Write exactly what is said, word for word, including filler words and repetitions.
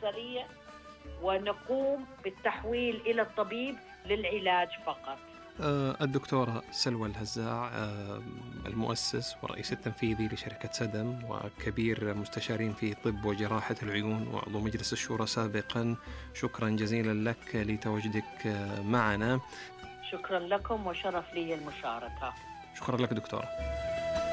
سريع ونقوم بالتحويل إلى الطبيب للعلاج فقط. الدكتورة سلوى الهزاع، المؤسس والرئيس التنفيذي لشركة سدم وكبير مستشارين في طب وجراحة العيون وعضو مجلس الشورى سابقا، شكرا جزيلا لك لتواجدك معنا. شكرا لكم وشرف لي المشاركة. شكرا لك دكتورة.